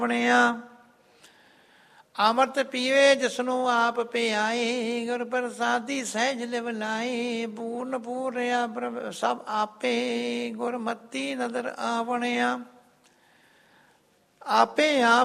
ਬਣਿਆ। ਅੰਮ੍ਰਿਤ ਪੀਵੇ ਜਿਸਨੂੰ ਆਪ ਪਿਆਏ, ਗੁਰ ਪ੍ਰਸਾਦੀ ਸਹਿਜ ਲਿਵ ਲਾਏ। ਪੂਰਨ ਪੂਰਿਆ ਪ੍ਰਭ ਸਭ ਆਪੇ, ਗੁਰਮਤੀ ਨਦਰ ਆਪਣਿਆ। ਆਪੇ ਆਪ